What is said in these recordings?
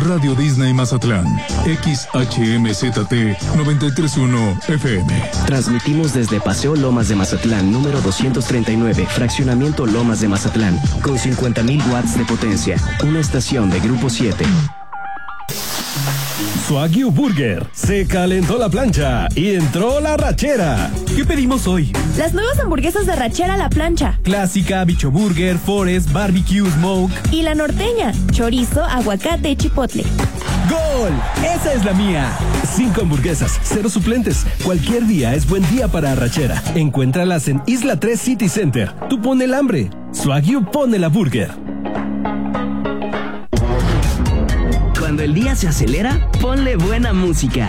Radio Disney Mazatlán, XHMZT 931 FM. Transmitimos desde Paseo Lomas de Mazatlán, número 239, Fraccionamiento Lomas de Mazatlán, con 50,000 watts de potencia. Una estación de Grupo 7. Swagyu Burger. Se calentó la plancha y entró la rachera. ¿Qué pedimos hoy? Las nuevas hamburguesas de rachera a la plancha. Clásica, bicho burger, forest, barbecue, smoke. Y la norteña, chorizo, aguacate y chipotle. ¡Gol! ¡Esa es la mía! 5 hamburguesas, 0 suplentes. Cualquier día es buen día para arrachera. Encuéntralas en Isla 3 City Center. Tú pone el hambre. Swagyu pone la burger. Cuando el día se acelera, ponle buena música.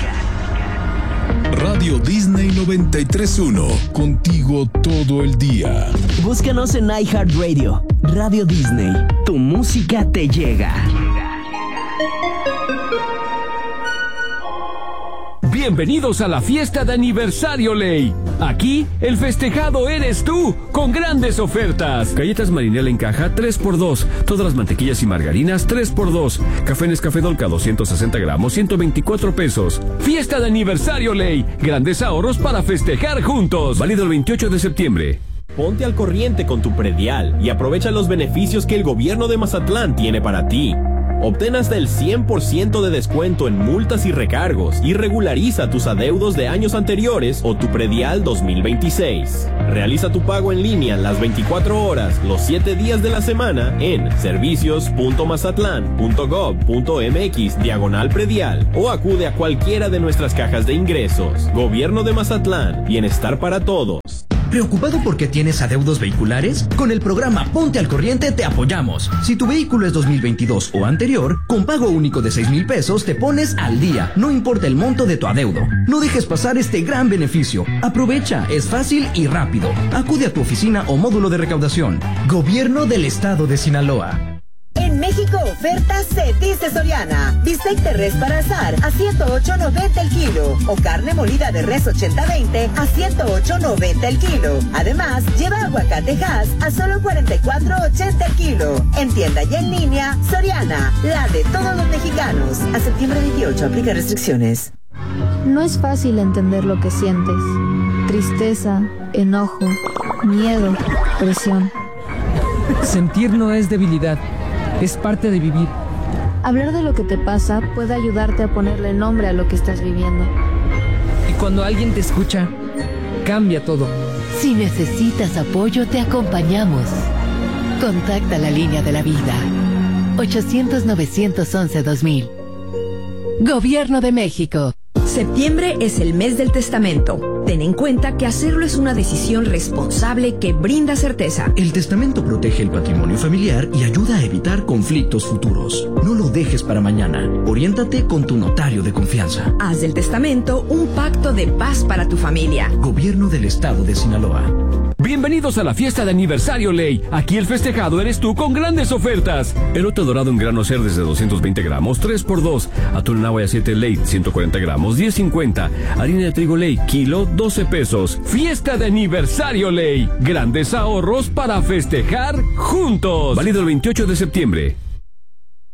Radio Disney 93.1, contigo todo el día. Búscanos en iHeartRadio. Radio Disney, tu música te llega. Bienvenidos a la fiesta de aniversario Ley. Aquí, el festejado eres tú, con grandes ofertas. Galletas Marinela en caja, 3x2. Todas las mantequillas y margarinas, 3x2. Café Nescafé Dolca, 260 gramos, 124 pesos. Fiesta de aniversario Ley. Grandes ahorros para festejar juntos. Válido el 28 de septiembre. Ponte al corriente con tu predial y aprovecha los beneficios que el gobierno de Mazatlán tiene para ti. Obtén hasta el 100% de descuento en multas y recargos y regulariza tus adeudos de años anteriores o tu predial 2026. Realiza tu pago en línea las 24 horas, los 7 días de la semana en servicios.mazatlán.gov.mx/predial o acude a cualquiera de nuestras cajas de ingresos. Gobierno de Mazatlán, bienestar para todos. ¿Preocupado porque tienes adeudos vehiculares? Con el programa Ponte al Corriente te apoyamos. Si tu vehículo es 2022 o anterior, con pago único de 6,000 pesos te pones al día, no importa el monto de tu adeudo. No dejes pasar este gran beneficio. Aprovecha, es fácil y rápido. Acude a tu oficina o módulo de recaudación. Gobierno del Estado de Sinaloa. En México, ofertas se dice Soriana. Bistec de res para asar a 108.90 el kilo. O carne molida de res 80-20 a 108.90 el kilo. Además, lleva aguacate Hass a solo 44.80 el kilo. En tienda y en línea, Soriana, la de todos los mexicanos. A septiembre 28, aplica restricciones. No es fácil entender lo que sientes. Tristeza, enojo, miedo, presión. Sentir no es debilidad. Es parte de vivir. Hablar de lo que te pasa puede ayudarte a ponerle nombre a lo que estás viviendo. Y cuando alguien te escucha, cambia todo. Si necesitas apoyo, te acompañamos. Contacta la línea de la vida. 800-911-2000. Gobierno de México. Septiembre es el mes del testamento. Ten en cuenta que hacerlo es una decisión responsable que brinda certeza. El testamento protege el patrimonio familiar y ayuda a evitar conflictos futuros. No lo dejes para mañana. Oriéntate con tu notario de confianza. Haz del testamento un pacto de paz para tu familia. Gobierno del Estado de Sinaloa. Bienvenidos a la fiesta de aniversario Ley. Aquí el festejado eres tú con grandes ofertas. Elote dorado en grano Cerdes de 220 gramos, 3x2. Atún en agua de 7 Ley, 140 gramos, 10.50. Harina de trigo Ley, kilo, 12 pesos. Fiesta de aniversario Ley. Grandes ahorros para festejar juntos. Válido el 28 de septiembre.